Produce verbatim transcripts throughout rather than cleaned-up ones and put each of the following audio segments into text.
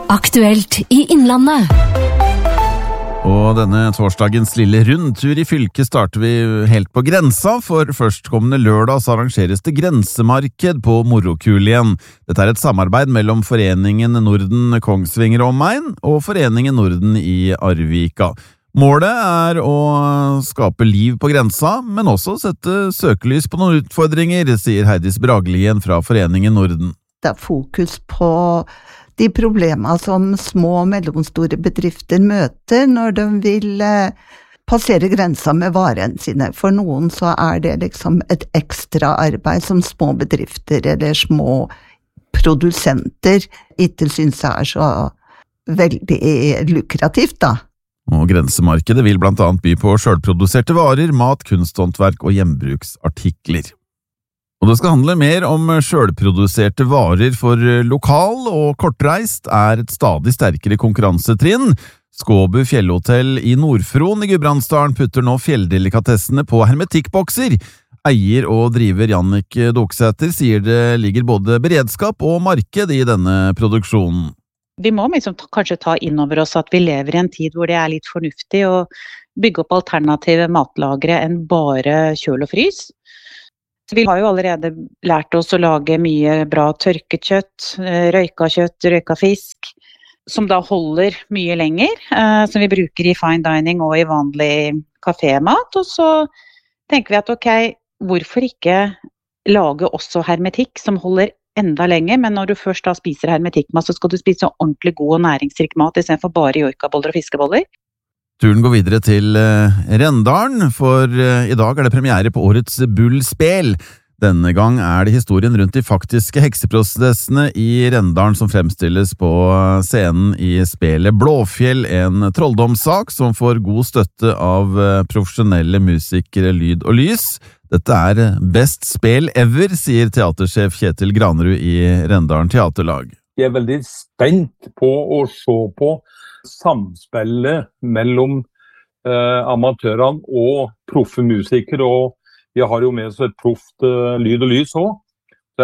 Aktuelt i Innlandet. Og denne torsdagens lille rundtur i fylket starter vi helt på grensa, for førstkommende lørdag så arrangeres det grensemarked på Morokul igjen. Dette er et samarbeid mellom Foreningen Norden Kongsvinger og Omegn og Foreningen Norden i Arvika. Målet er å skape liv på grensa, men også sette søkelys på noen utfordringer, sier Heidis Bragelien fra Foreningen Norden. Det er fokus på de problemer som små og mellomstore bedrifter møter når de vil passere grensa med varene sine. For noen så er det liksom et ekstra arbeid som små bedrifter eller små produsenter ikke synes er så veldig lukrativt da. Og grensemarkedet vil blant annet by på selvproduserte varer, mat, kunsthåndverk og hjembruksartikler. Og det skal handle mer om selvproduserte varer, for lokal og kortreist er et stadig sterkere konkurransetrinn. Skåbu fjellhotell i Nordfron i Gudbrandsdalen putter nå fjelldelikatessene på hermetikkbokser. Eier og driver Jannik Doksæter sier det ligger både beredskap og marked i denne produksjonen. Vi må liksom kanskje ta inn over oss at vi lever i en tid hvor det er litt fornuftig å bygge opp alternative matlagre enn bare kjøl og frys. Vi har jo allerede lært oss å lage mye bra tørket kjøtt, røyka kjøtt, røyka fisk, som da holder mye lenger, som vi bruker i fine dining og i vanlig kafémat. Og så tenker vi at ok, hvorfor ikke lage også hermetikk som holder enda lenger, men når du først da spiser hermetikkmat, så skal du spise ordentlig god og næringsrik mat i stedet for bare joikaboller og fiskeboller. Turen går videre til Rendalen, for i dag er det premiere på årets Bullspel. Denne gang er det historien rundt de faktiske hekseprosessene i Rendalen som fremstilles på scenen i spelet Blåfjell, en trolldomssak som får god støtte av profesjonelle musikere, lyd og lys. Dette er best spel ever, sier teatersjef Kjetil Granerud i Rendalen Teaterlag. Jeg er veldig spent på å se på samspillet mellom eh, amatørene og proffe musikere, og vi har jo med oss et proft eh, lyd og lys også. De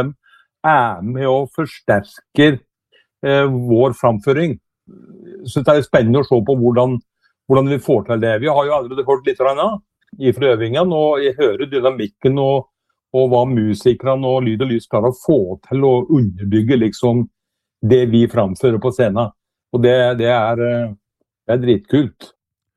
er med og forsterker eh, vår framføring. Så det er spennende å se på hvordan, hvordan vi får til det. Vi har jo allerede hørt litt fra øvingen, og jeg hører dynamikken og, og hva musikerne og lyd og lys klarer å få til å underbygge liksom det vi framfører på scenen. Og det, det, er, det er dritkult.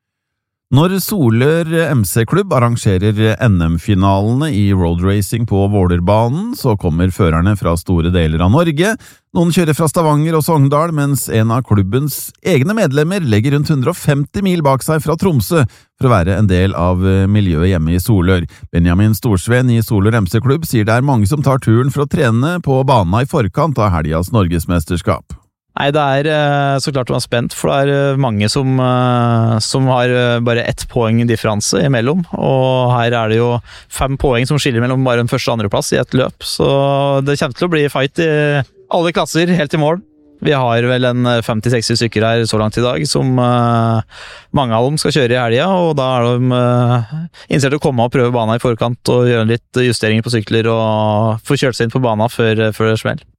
Når Solør M C-klubb arrangerer N M-finalene i roadracing på Vålerbanen, så kommer førerne fra store deler av Norge. Noen kjører fra Stavanger og Sogndal, mens en av klubbens egne medlemmer legger rundt hundre og femti mil bak seg fra Tromsø for å være en del av miljøet hjemme i Solør. Benjamin Storsveen i Solør M C-klubb sier det er mange som tar turen for å trene på banen i forkant av helgas norgesmesterskap. Nei, det er så klart man er spent, for det er mange som, som har bare ett poeng differanse imellom, og her er det jo fem poeng som skiller mellom bare en første og andre plass i et løp, så det kommer til å bli fight i alle klasser helt i mål. Vi har vel en femti til seksti stykker her så langt i dag, som mange av dem skal kjøre i helga, og da er de innstilt å komme og prøve banen i forkant og gjøre litt justeringer på sykler og få kjørt seg inn på banen før, før det smell.